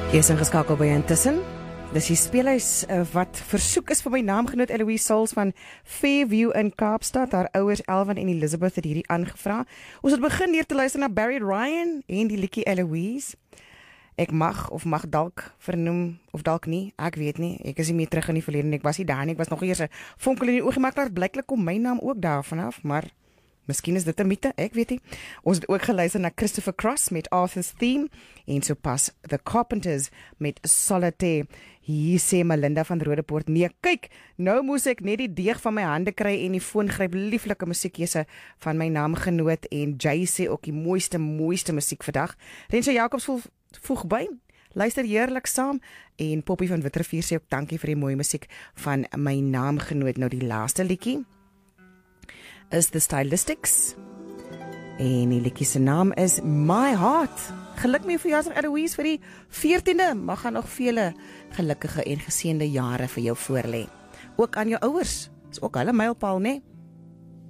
Jy is ingeskakel by Intussen. Dis die speelhuis wat versoek is vir my naamgenoot Eloise Sauls van Fairview in Kaapstad. Haar ouers Elvin en Elizabeth het hierdie aangevra. Ons het begin deur te luister na Barry Ryan en die liedjie Eloise. Ek mag dalk vernoem, of dalk nie, ek weet nie. Ek is nie meer terug in die verlede, ek was nie daar nie, ek was nog eers 'n vonkel in die oog, maar blyklik kom my naam ook daarvan af, maar miskien is dit 'n mite, ek weet nie. Ons het ook geluister na Christopher Cross met Arthur's Theme en sopas The Carpenters met Solitaire. Hier sê Melinda van Rodepoort, nee, kyk, nou moes ek net die deeg van my hande kry en die foon gryp, lieflike musiekkeuse van my naamgenoot en Jay sê ook die mooiste musiek vandag. Rensha Jacobs voeg by, luister heerlik saam en Poppy van Witrifuur sê ook dankie vir die mooie musiek van my naamgenoot. Nou die laaste liedjie is The Stylistics en die liedjie se naam is My Heart. Geluk met jou verjaarsdag Eloise vir die 14de, mag gaan nog vele gelukkige en geseënde jare vir jou voorlê. Ook aan jou ouers, is ook hulle mylpaal, né?